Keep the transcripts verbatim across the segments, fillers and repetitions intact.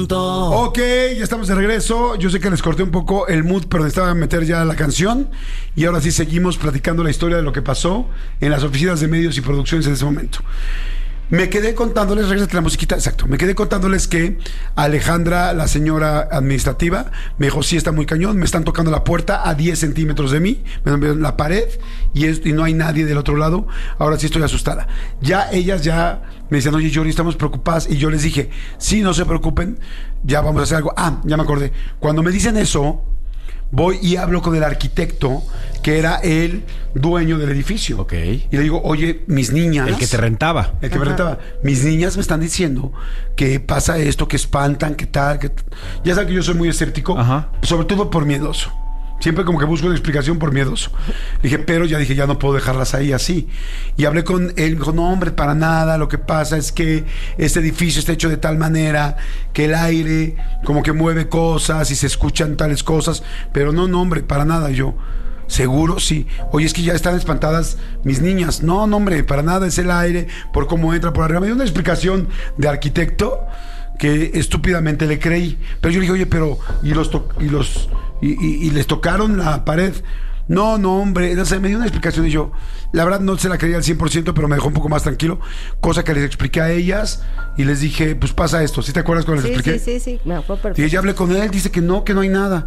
Ok, ya estamos de regreso. Yo sé que les corté un poco el mood, pero necesitaba meter ya la canción. Y ahora sí seguimos platicando la historia de lo que pasó en las oficinas de medios y producciones en ese momento. Me quedé contándoles, regresa la musiquita, exacto. Me quedé contándoles que Alejandra, la señora administrativa, me dijo: sí, está muy cañón, me están tocando la puerta a diez centímetros de mí, la pared, y, es, y no hay nadie del otro lado. Ahora sí estoy asustada. Ya ellas ya me decían: oye, Yori, estamos preocupadas. Y yo les dije: sí, no se preocupen, ya vamos a hacer algo. Ah, ya me acordé. Cuando me dicen eso, voy y hablo con el arquitecto, que era el dueño del edificio. Ok. Y le digo: oye, mis niñas... El que te rentaba. El que Ajá. me rentaba. Mis niñas me están diciendo que pasa esto, que espantan, que tal, que... Ya saben que yo soy muy escéptico. Ajá. Sobre todo por miedoso. Siempre como que busco una explicación por miedoso. Le dije, pero ya dije, ya no puedo dejarlas ahí así. Y hablé con él, me dijo: no, hombre, para nada. Lo que pasa es que este edificio está hecho de tal manera que el aire como que mueve cosas y se escuchan tales cosas. Pero no, no, hombre, para nada. Y yo: ¿seguro? Sí. Oye, es que ya están espantadas mis niñas. No, no, hombre, para nada, es el aire, por cómo entra por arriba. Me dio una explicación de arquitecto que estúpidamente le creí. Pero yo le dije: oye, pero ¿y los to- y los y, y, y les tocaron la pared? No, no, hombre. O sea, me dio una explicación y yo, la verdad, no se la creía al cien por ciento, pero me dejó un poco más tranquilo. Cosa que les expliqué a ellas y les dije: pues pasa esto. ¿Sí te acuerdas cuando les sí, expliqué? Sí, sí, sí. Me fue perfecto. Y ella hablé con él, dice que no, que no hay nada.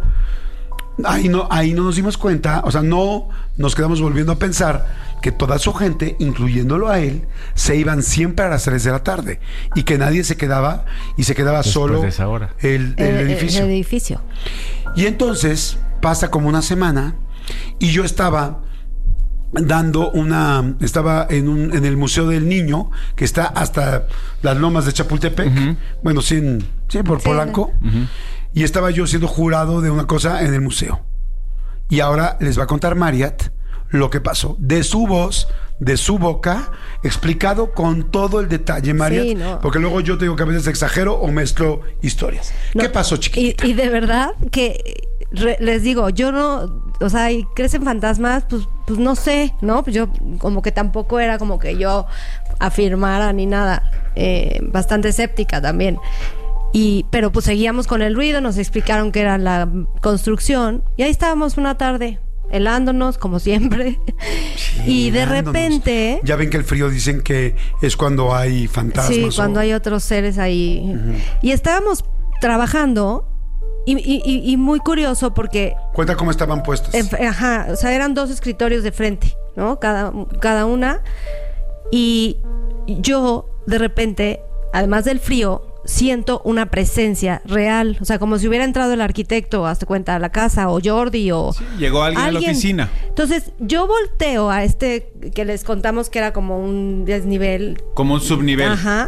Ahí no, ahí no nos dimos cuenta, o sea, no nos quedamos volviendo a pensar que toda su gente, incluyéndolo a él, se iban siempre a las tres de la tarde y que nadie se quedaba y se quedaba Después solo de esa hora. El, el, el edificio. El edificio. Y entonces pasa como una semana y yo estaba dando una, estaba en un, en el Museo del Niño, que está hasta las lomas de Chapultepec, uh-huh. bueno, sí, en, sí por sí, Polanco. Uh-huh. Y estaba yo siendo jurado de una cosa en el museo. Y ahora les va a contar Mariat lo que pasó. De su voz, de su boca, explicado con todo el detalle, Mariat. Sí, no. Porque luego yo te digo que a veces exagero o mezclo historias. No. ¿Qué pasó, chiquitita? Y, y de verdad que re, les digo, yo no... O sea, y crecen fantasmas, pues, pues no sé, ¿no? Pues yo como que tampoco era como que yo afirmara ni nada. Eh, bastante escéptica también. Y, pero pues seguíamos con el ruido, nos explicaron que era la construcción y ahí estábamos una tarde helándonos como siempre. Sí, y de helándonos. Repente ya ven que el frío dicen que es cuando hay fantasmas. Sí, cuando o... hay otros seres ahí. Uh-huh. Y estábamos trabajando y, y, y, y muy curioso porque cuenta cómo estaban puestos. En, ajá, o sea, eran dos escritorios de frente, ¿no? Cada, cada una. Y yo de repente, además del frío, siento una presencia real, o sea, como si hubiera entrado el arquitecto, hazte cuenta, a la casa, o Jordi, o... Sí, llegó alguien, alguien a la oficina. Entonces, yo volteo a este que les contamos que era como un desnivel. Como un subnivel. Ajá.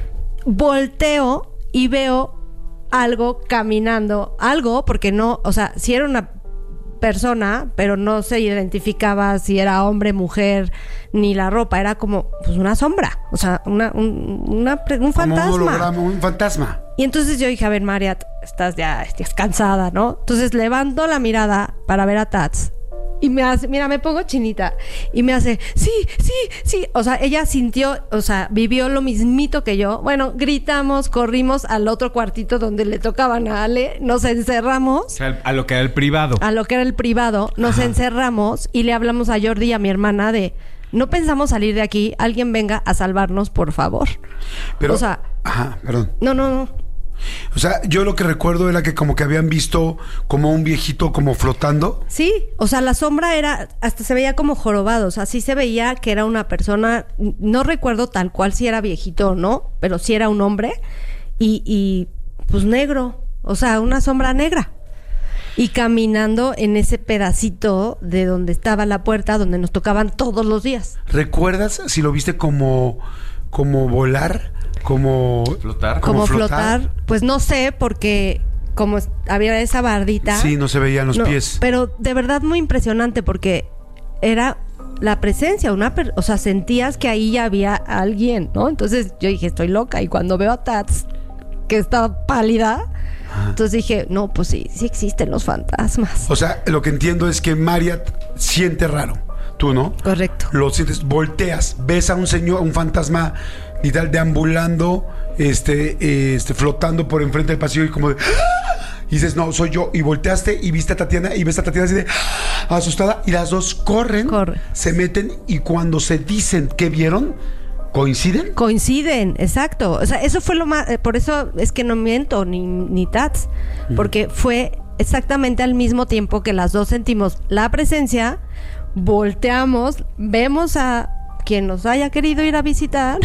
Volteo y veo algo caminando, algo, porque no, o sea, si era una persona, pero no se identificaba si era hombre, mujer, ni la ropa, era como pues una sombra, o sea, una, un, una, un fantasma. Como un holograma, un fantasma. Y entonces yo dije: a ver, Mariat, estás ya estás cansada, ¿no? Entonces levanto la mirada para ver a Tats y me hace, mira, me pongo chinita y me hace, sí, sí, sí. O sea, ella sintió, o sea, vivió lo mismito que yo. Bueno, gritamos, corrimos al otro cuartito donde le tocaban a Ale, nos encerramos. O sea, a lo que era el privado. A lo que era el privado, nos Ajá. encerramos y le hablamos a Jordi y a mi hermana de: no pensamos salir de aquí, alguien venga a salvarnos, por favor. Pero, o sea, ajá, perdón. No, no, no. O sea, yo lo que recuerdo era que como que habían visto como un viejito como flotando. Sí, o sea, la sombra era, hasta se veía como jorobado, o sea, sí se veía que era una persona, no recuerdo tal cual si era viejito o no, pero sí era un hombre y, y pues negro, o sea, una sombra negra. Y caminando en ese pedacito de donde estaba la puerta, donde nos tocaban todos los días. ¿Recuerdas si lo viste como, como volar? Como flotar. Como, como flotar? flotar. Pues no sé, porque como había esa bardita. Sí, no se veían los no, pies. Pero de verdad muy impresionante porque era la presencia, una per- o sea, sentías que ahí ya había alguien, ¿no? Entonces yo dije, estoy loca. Y cuando veo a Tats, que estaba pálida, ah. entonces dije, no, pues sí, sí existen los fantasmas. O sea, lo que entiendo es que Mariat siente raro. Tú, ¿no? Correcto. Lo sientes, volteas, ves a un señor, un fantasma literal deambulando este, este, flotando por enfrente del pasillo y como de... Y dices, no, soy yo. Y volteaste y viste a Tatiana y ves a Tatiana así de asustada. Y las dos corren, Corre. se meten y cuando se dicen que vieron, ¿coinciden? Coinciden, exacto. O sea, eso fue lo más... eh, Por eso es que no miento, ni, ni Tats. Porque fue exactamente al mismo tiempo que las dos sentimos la presencia, volteamos, vemos a quien nos haya querido ir a visitar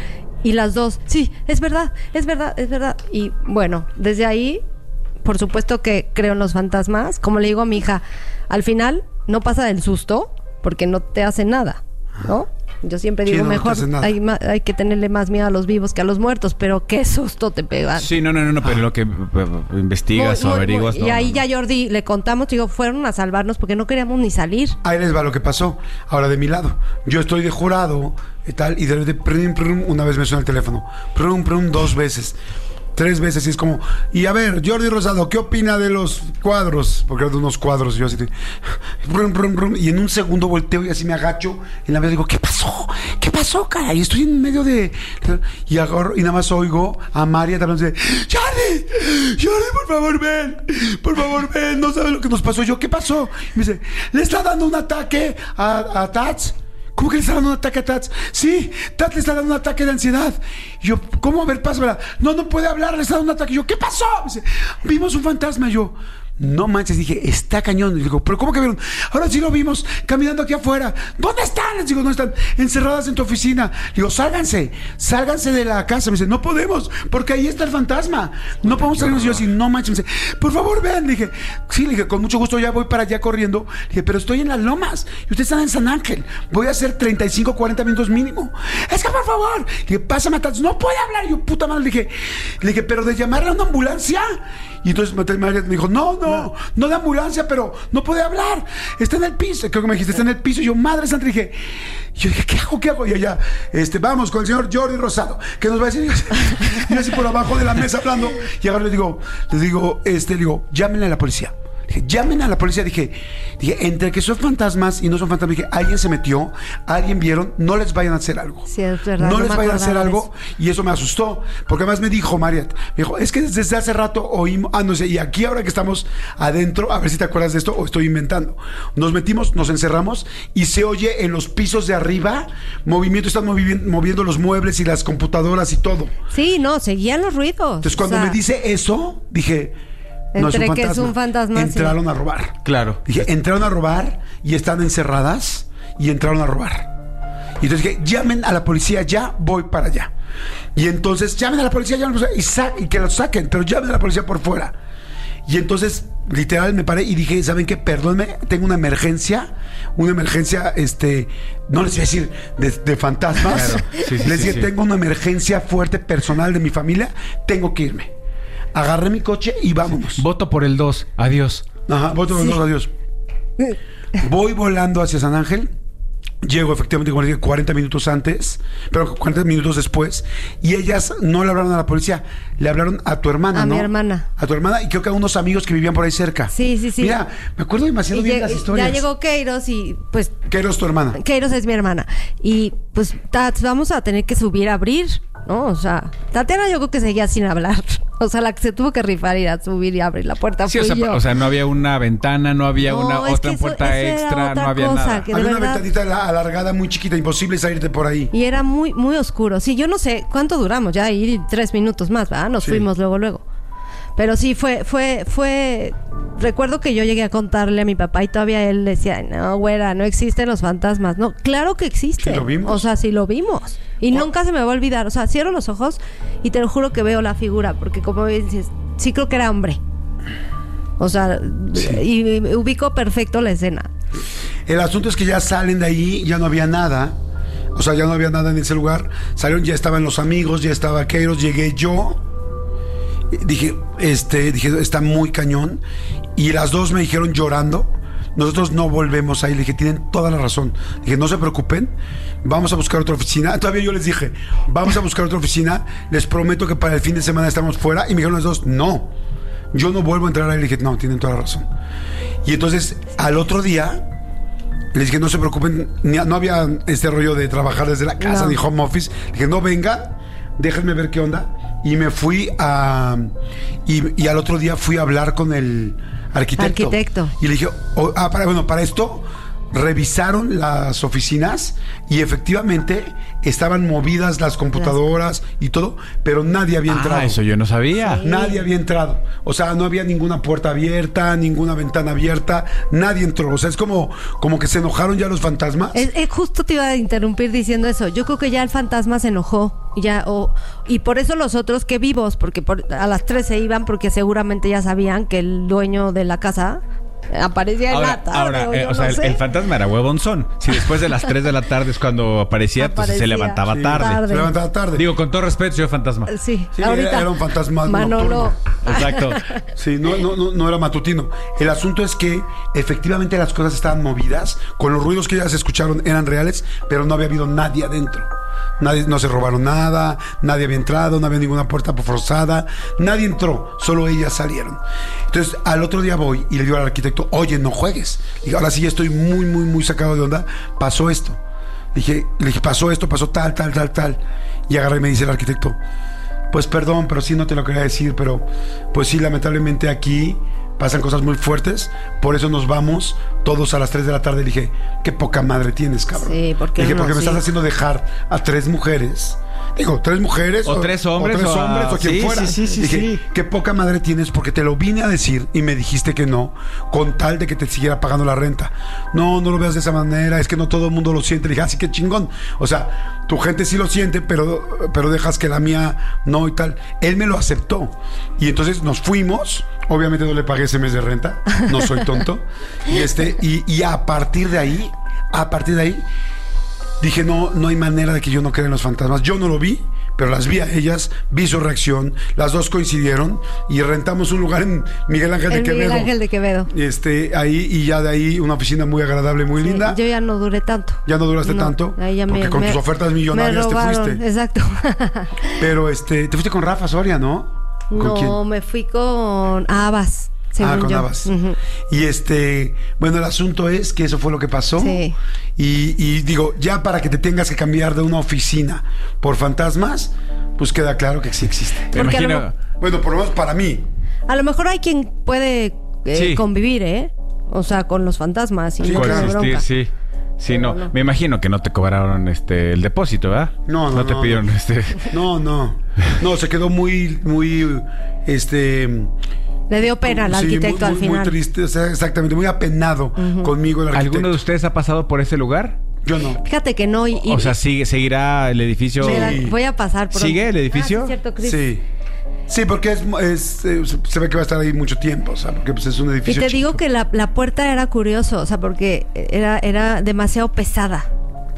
y las dos, sí, es verdad, es verdad, es verdad. Y bueno, desde ahí... Por supuesto que creo en los fantasmas. Como le digo a mi hija, al final no pasa del susto porque no te hacen nada, ¿no? Yo siempre digo, Sí, no, no te mejor hacen nada. hay, ma- hay que tenerle más miedo a los vivos que a los muertos, pero qué susto te pegan. Sí, no, no, no, no, pero lo que eh, investigas Muy, o muy, averiguas. muy- no, y ahí no, no. ya Jordi le contamos, digo, fueron a salvarnos porque no queríamos ni salir. Ahí les va lo que pasó. Ahora de mi lado. Yo estoy de jurado y tal, y de repente, prum, prum, una vez me suena el teléfono. Prum, prum, dos veces. Tres veces y es como, y a ver, Jordi Rosado, ¿qué opina de los cuadros? Porque eran de unos cuadros, y yo así, de, brum, brum, brum, y en un segundo volteo y así me agacho, y la vez digo, ¿qué pasó? ¿Qué pasó, cara? Y estoy en medio de, y agarro, y nada más oigo a María hablando de, Jordi, Jordi, por favor, ven, por favor, ven, no sabes lo que nos pasó. Yo, ¿qué pasó? Y me dice, le está dando un ataque a, a Tats. ¿Cómo que le está dando un ataque a Tats? Sí, Tats le está dando un ataque de ansiedad. Y yo, ¿cómo? A ver, pásamela. No, no puede hablar, le está dando un ataque. Y yo, ¿qué pasó? Me dice, vimos un fantasma. Y yo, no manches, dije, está cañón. Y digo, ¿pero cómo que vieron? Ahora sí lo vimos caminando aquí afuera. ¿Dónde están? Les digo, no están encerradas en tu oficina. Digo, sálganse, sálganse de la casa. Me dice, no podemos, porque ahí está el fantasma. No podemos salirnos. Y yo así, no manches. Me dice, por favor, vean. Le dije, sí, le dije, con mucho gusto ya voy para allá corriendo. Le dije, pero estoy en las lomas y ustedes están en San Ángel. Voy a hacer treinta y cinco, cuarenta minutos mínimo. Es que, por favor. Le dije, pásame a Tats. No puede hablar. Y yo, puta madre. Le dije, le dije, pero de llamarle a una ambulancia. Y entonces María me dijo, no, no, no de ambulancia, pero no puede hablar. Está en el piso. Creo que me dijiste, está en el piso. Y yo, madre santa, dije, yo dije, ¿qué hago? ¿Qué hago? Y ella, este, vamos con el señor Jordi Rosado, que nos va a decir. Y yo así por abajo de la mesa hablando. Y ahora les digo, les digo, este, le digo, llámenle a la policía. Dije, llamen a la policía. Dije, dije, entre que son fantasmas y no son fantasmas, dije, alguien se metió, alguien vieron, no les vayan a hacer algo. Sí, es verdad, no, no les me vayan a hacer acordaba de algo. Y eso me asustó, porque además me dijo Mariat, me dijo, es que desde hace rato oímos, ah, no sé, y aquí ahora que estamos adentro, a ver si te acuerdas de esto o estoy inventando. Nos metimos, nos encerramos y se oye en los pisos de arriba movimiento, están movi- moviendo los muebles y las computadoras y todo. Sí, no, seguían los ruidos. Entonces cuando O sea, me dice eso, dije, no es un entre que fantasma. es un fantasma, Entraron sí. a robar. Claro. Dije, entraron a robar y están encerradas y entraron a robar. Y entonces dije, llamen a la policía, ya voy para allá. Y entonces, llamen a la policía, llamen a la policía y, sa- y que los saquen, pero llamen a la policía por fuera. Y entonces, literal, me paré y dije, ¿saben qué? Perdónenme, tengo una emergencia, una emergencia, este, no les voy a decir de, de fantasmas. Claro. Sí, sí, les sí, dije, sí. tengo una emergencia fuerte personal de mi familia, tengo que irme. Agarré mi coche y vámonos. Voto por el dos. Adiós. Ajá, voto por los adiós. Voy volando hacia San Ángel. Llego efectivamente, como les dije, cuarenta minutos antes, pero cuarenta minutos después. Y ellas no le hablaron a la policía, le hablaron a tu hermana, A ¿no? mi hermana. A tu hermana y creo que a unos amigos que vivían por ahí cerca. Sí, sí, sí. Mira, me acuerdo demasiado Y bien lleg- las historias. ya llegó Keiros y pues ¿Qué eres tu hermana? Keiros es mi hermana. Y pues Tats, vamos a tener que subir a abrir, ¿no? O sea, Tatiana yo creo que seguía sin hablar. O sea, la que se tuvo que rifar ir a subir y abrir la puerta Sí, o fui sea, yo. o sea, no había una ventana, no había No, una es otra que eso- puerta eso era extra, otra no había cosa, nada. que de Había una verdad- ventanita ala- alargada muy chiquita, imposible salirte por ahí. Y era muy, muy oscuro. Sí, yo no sé cuánto duramos, ya ir tres minutos más, ¿verdad? Nos Sí. fuimos luego, luego. Pero sí, fue, fue, fue... Recuerdo que yo llegué a contarle a mi papá y todavía él decía, no, güera, no existen los fantasmas. No, claro que existen. Sí, lo vimos. O sea, sí lo vimos. Y ¿Cuál? nunca se me va a olvidar. O sea, cierro los ojos y te lo juro que veo la figura, porque como dices, sí creo que era hombre. O sea, Sí. y, y ubico perfecto la escena. El asunto es que ya salen de ahí, ya no había nada. O sea, ya no había nada en ese lugar. Salieron, ya estaban los amigos, ya estaba Keiros, llegué yo. Dije, este, dije, está muy cañón. Y las dos me dijeron llorando, nosotros no volvemos ahí. Le dije, tienen toda la razón. Le dije, no se preocupen, vamos a buscar otra oficina. Todavía yo les dije, vamos a buscar otra oficina. Les prometo que para el fin de semana estamos fuera. Y me dijeron las dos, no, yo no vuelvo a entrar ahí. Le dije, no, tienen toda la razón. Y entonces, al otro día, les dije, no se preocupen, ni- no había este rollo de trabajar desde la casa, No. ni home office. Le dije, no vengan, déjenme ver qué onda. y me fui a... Y, y al otro día fui a hablar con el arquitecto. Arquitecto. Y le dije, oh, ah, para, bueno, para esto revisaron las oficinas y efectivamente estaban movidas las computadoras y todo, pero nadie había entrado. Ah, eso yo no sabía. Sí. Nadie había entrado. O sea, no había ninguna puerta abierta, ninguna ventana abierta, nadie entró. O sea, es como, como que se enojaron ya los fantasmas. Es, es justo te iba a interrumpir diciendo eso. Yo creo que ya el fantasma se enojó. Y Ya, o, y por eso los otros que vivos, porque por, a las tres se iban, porque seguramente ya sabían que el dueño de la casa aparecía en Ahora, la tarde. ahora o eh, yo o sea, no el, sé. el fantasma era huevonzón. Si después de las tres de la tarde es cuando aparecía, entonces se Aparecía. levantaba Sí. tarde. Tarde. Se levantaba tarde. Digo, con todo respeto, señor fantasma. Sí, Sí, ahorita. era, era un fantasma Manolo. nocturno. Exacto. Sí, no, no, no, no era matutino. El asunto es que efectivamente las cosas estaban movidas, con los ruidos que ya se escucharon eran reales, pero no había habido nadie adentro. Nadie, no se robaron nada, nadie había entrado, no había ninguna puerta forzada, nadie entró, solo ellas salieron. Entonces al otro día voy y le digo al arquitecto, oye, no juegues. Y ahora sí ya estoy muy, muy, muy sacado de onda, pasó esto. Le dije, le dije, pasó esto, pasó tal, tal, tal, tal. Y agarra y me dice el arquitecto, pues perdón, pero sí no te lo quería decir, pero pues sí, lamentablemente aquí pasan cosas muy fuertes, por eso nos vamos todos a las tres de la tarde. Le dije, qué poca madre tienes, cabrón. Sí, porque Le dije, no, porque me sí. estás haciendo dejar a tres mujeres. Digo, tres mujeres O tres hombres, o, tres o a- hombres, o quien sí, fuera. sí, sí, sí, Dije, sí. qué poca madre tienes porque te lo vine a decir y me dijiste que no, con tal de que te siguiera pagando la renta. No, no lo veas de esa manera, es que no todo el mundo lo siente. Le dije, así que chingón. O sea, tu gente sí lo siente, pero, pero dejas que la mía no y tal. Él me lo aceptó. Y entonces nos fuimos. Obviamente no le pagué ese mes de renta, no soy tonto. Y este, y, y a partir de ahí, a partir de ahí, dije, no, no hay manera de que yo no crea en los fantasmas. Yo no lo vi, pero las vi a ellas, vi su reacción, las dos coincidieron y rentamos un lugar en Miguel Ángel de El Quevedo. Miguel Ángel de Quevedo. Este, ahí, y ya de ahí una oficina muy agradable, muy Sí, linda. yo ya no duré tanto. Ya no duraste No, tanto, ahí ya porque me- con me- tus ofertas me millonarias te robaron, fuiste. Exacto. Pero este, te fuiste con Rafa Soria, ¿no? ¿Con No, quién? me fui con Abas. Según Ah, con yo. Abas. Ujú. Y este, bueno, el asunto es que eso fue lo que pasó. Sí. Y, y digo, ya para que te tengas que cambiar de una oficina por fantasmas, pues queda claro que sí existe. Me Porque a lo imagino. Bueno, por lo menos para mí. A lo mejor hay quien puede eh, Sí. convivir, ¿eh? O sea, con los fantasmas y Sí, no tiene Coexistir, bronca. sí. Sí, Pero no. no. Me imagino que no te cobraron este el depósito, ¿verdad? No, no, No te no, pidieron no. este. No, no. No, se quedó muy, muy, este... Le dio pena al sí, arquitecto muy, al muy, final. muy triste, o sea, exactamente, muy apenado conmigo el arquitecto. ¿Alguno de ustedes ha pasado por ese lugar? Yo no. Fíjate que no. Y, y- O sea, sigue, seguirá el edificio. Mira, Sí. voy a pasar por ¿Sigue el edificio? Ah, sí, es cierto, Chris. Sí. Sí, porque es, es, eh, se ve que va a estar ahí mucho tiempo, o sea, porque pues, es un Y edificio te digo chico. que la, la puerta era curioso, o sea, porque era, era demasiado pesada.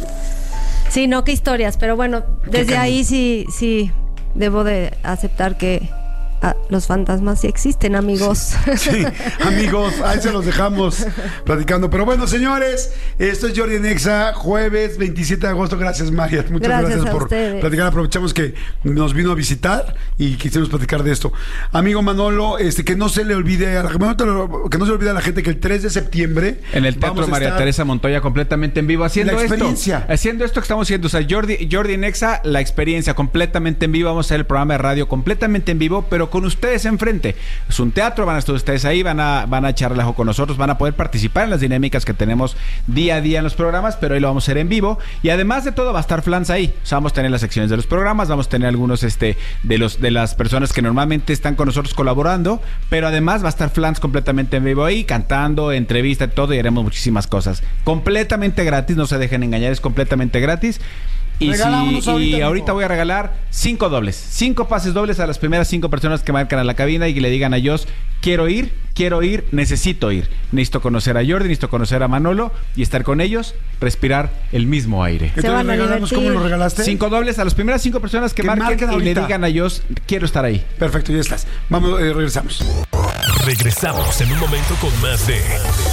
Sí, no, qué historias, pero bueno, desde cañón. ahí sí, sí, debo de aceptar que ah, los fantasmas sí existen, amigos. Sí, amigos, ahí se los dejamos platicando. Pero bueno, señores, esto es Jordi en Exa, jueves veintisiete de agosto. Gracias, María. Muchas Gracias gracias, a por ustedes. platicar. Aprovechamos que nos vino a visitar y quisimos platicar de esto. Amigo Manolo, este que no se le olvide a la, bueno, te lo- que no se le olvide a la gente que el tres de septiembre En el vamos Teatro a María estar- Teresa Montoya completamente en vivo haciendo La esto. experiencia. Haciendo esto que estamos haciendo. O sea, Jordi, Jordi Nexa, la experiencia completamente en vivo. Vamos a hacer el programa de radio completamente en vivo, pero con ustedes enfrente. Es un teatro, van a estar ustedes ahí, van a, van a echar relajo con nosotros, van a poder participar en las dinámicas que tenemos día a día en los programas, pero hoy lo vamos a hacer en vivo. Y además de todo, va a estar Flans ahí. O sea, vamos a tener las secciones de los programas, vamos a tener algunos este de los de las personas que normalmente están con nosotros colaborando, pero además va a estar Flans completamente en vivo ahí, cantando, entrevista, todo, y haremos muchísimas cosas. Completamente gratis, no se dejen engañar, es completamente gratis. Y, Regalámonos si, ahorita, y amigo. ahorita voy a regalar cinco dobles, cinco pases dobles a las primeras cinco personas que marcan a la cabina y que le digan a Jos, quiero ir, quiero ir, necesito ir. Necesito conocer a Jordi, necesito conocer a Manolo y estar con ellos, respirar el mismo aire. Se Entonces, van a regalamos, divertir. ¿cómo lo regalaste? Cinco dobles a las primeras cinco personas que, Que marquen, marquen y le ahorita. digan a Jos, quiero estar ahí. Perfecto, ya estás. Vamos, eh, regresamos. Regresamos en un momento con más de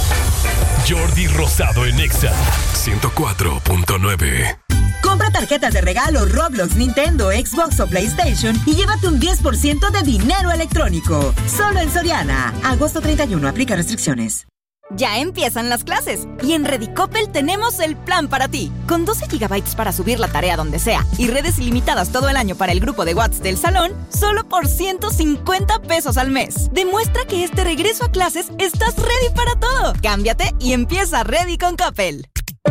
Jordi Rosado en Exa ciento cuatro punto nueve. Compra tarjetas de regalo Roblox, Nintendo, Xbox o PlayStation y llévate un diez por ciento de dinero electrónico. Solo en Soriana. Agosto treinta y uno. Aplica restricciones. Ya empiezan las clases y en Ready Coppel tenemos el plan para ti. Con doce gigabytes para subir la tarea donde sea y redes ilimitadas todo el año para el grupo de WhatsApp del salón, solo por ciento cincuenta pesos al mes. Demuestra que este regreso a clases estás ready para todo. Cámbiate y empieza Ready con Coppel.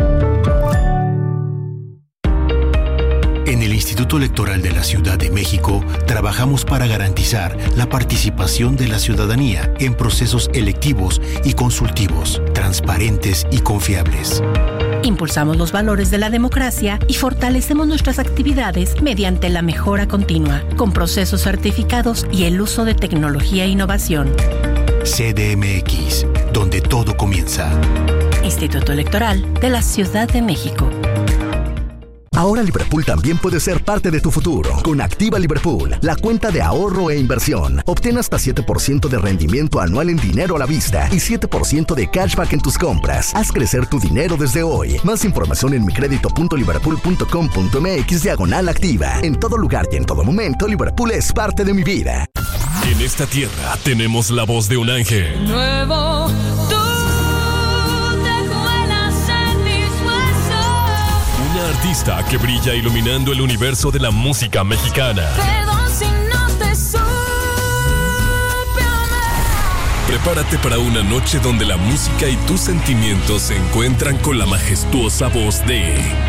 En el Instituto Electoral de la Ciudad de México trabajamos para garantizar la participación de la ciudadanía en procesos electivos y consultivos, transparentes y confiables. Impulsamos los valores de la democracia y fortalecemos nuestras actividades mediante la mejora continua, con procesos certificados y el uso de tecnología e innovación. C D M X, donde todo comienza. Instituto Electoral de la Ciudad de México. Ahora Liverpool también puede ser parte de tu futuro. Con Activa Liverpool, la cuenta de ahorro e inversión. Obtén hasta siete por ciento de rendimiento anual en dinero a la vista y siete por ciento de cashback en tus compras. Haz crecer tu dinero desde hoy. Más información en micredito.liverpool.com.mx diagonal activa. En todo lugar y en todo momento, Liverpool es parte de mi vida. En esta tierra tenemos la voz de un ángel. Nuevo, tú te cuelas en mis huesos. Una artista que brilla iluminando el universo de la música mexicana. Perdón si no te supe amar. Prepárate para una noche donde la música y tus sentimientos se encuentran con la majestuosa voz de